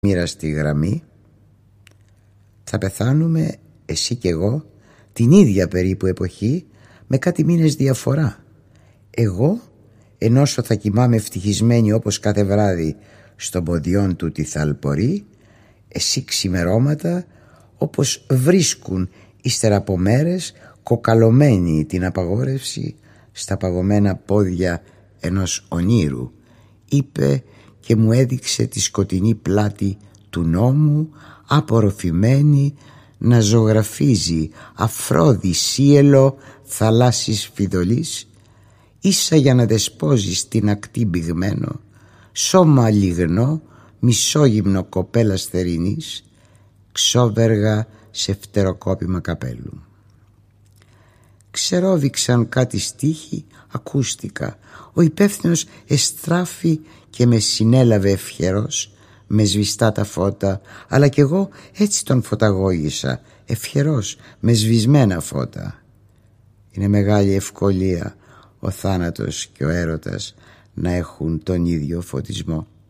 μοίρα στη γραμμή. Θα πεθάνουμε εσύ και εγώ την ίδια περίπου εποχή, με κάτι μήνες διαφορά. Εγώ ενώσο θα κοιμάμαι ευτυχισμένη όπως κάθε βράδυ στον ποδιόν του τη θαλπορή, εσύ ξημερώματα όπως βρίσκουν ύστερα από μέρες κοκαλωμένη την απαγόρευση στα παγωμένα πόδια ενός ονείρου, είπε και μου έδειξε τη σκοτεινή πλάτη του νόμου απορροφημένη να ζωγραφίζει αφρόδι σύελο θαλάσσης φιδωλής, ίσα για να δεσπόζει στην ακτή μπηγμένο σώμα λιγνό μισόγυμνο κοπέλας θερινής, ξόβεργα σε φτεροκόπημα καπέλου. Ξερόβηξαν κάτι στίχοι, ακούστηκα. Ο υπεύθυνος εστράφη και με συνέλαβε ευχερός, με σβηστά τα φώτα, αλλά κι εγώ έτσι τον φωταγώγησα, ευχερός, με σβησμένα φώτα. Είναι μεγάλη ευκολία ο θάνατος και ο έρωτας να έχουν τον ίδιο φωτισμό.